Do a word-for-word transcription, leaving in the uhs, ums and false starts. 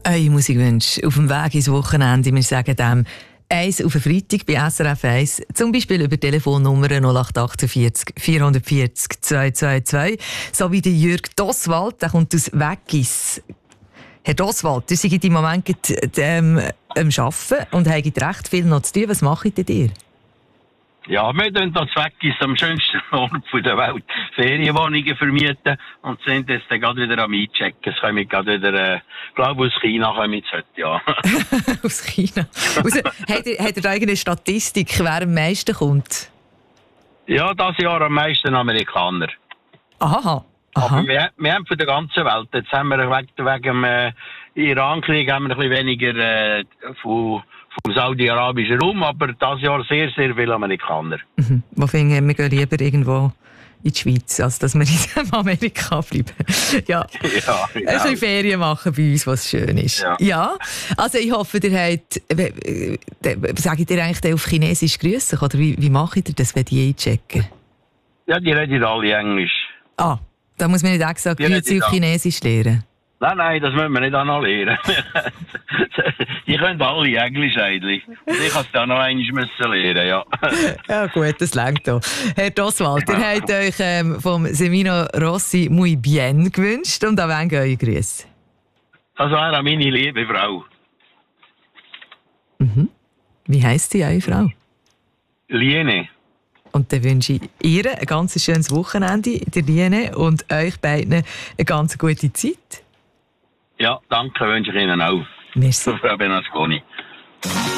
Eure Musikwünsche auf dem Weg ins Wochenende. Wir sagen dem eins auf den Freitag bei S R F eins. Zum Beispiel über Telefonnummer null acht vier acht vier vier null zwei zwei zwei. So wie der Jürg Doswald, der kommt aus Weggis. Herr Doswald, ihr seid im Moment ähm, am Arbeiten und habt recht viel noch zu tun. Was macht ihr? Ja, wir tun das Weggis am schönsten Ort der Welt Ferienwohnungen vermieten und sind jetzt dann gerade wieder am Einchecken. Es kommen gerade wieder, äh, glaube aus China kommen jetzt heute, ja. Aus China? Also, habt, ihr, habt ihr da irgendeine Statistik, wer am meisten kommt? Ja, dieses Jahr am meisten Amerikaner. Aha. Aha. Aber wir, wir haben von der ganzen Welt. Jetzt haben wir wegen, wegen dem äh, Iran-Krieg haben wir ein bisschen weniger äh, von, vom saudi-arabischen Raum, aber dieses Jahr sehr, sehr viele Amerikaner. Mhm. Wo finden wir gehen lieber irgendwo in die Schweiz, als dass wir in Amerika bleiben. Ja, ja genau. Ein bisschen Ferien machen bei uns, was schön ist. Ja, ja. Also ich hoffe, ihr habt, sagt ihr eigentlich auf Chinesisch grüßen? Oder wie, wie macht ihr das, wenn die einchecken? Ja, die reden alle Englisch. Ah, da muss man nicht extra Grüezi auf Chinesisch lernen. Nein, nein, das müssen wir nicht auch noch lernen. Die können alle Englisch eigentlich. Und ich musste auch noch einmal müssen lernen, ja. Ja gut, das reicht auch. Herr Doswald, ihr habt euch ähm, vom Semino Rossi «Muy bien» gewünscht und an wen gehen eure Grüße? Das wäre auch meine liebe Frau. Mhm. Wie heisst die, eure Frau? Liene. Und dann wünsche ich ihr ein ganz schönes Wochenende, der Liene, und euch beiden eine ganz gute Zeit. Ja, danke, wünsche ich Ihnen auch. Merci. Frau Benasconi.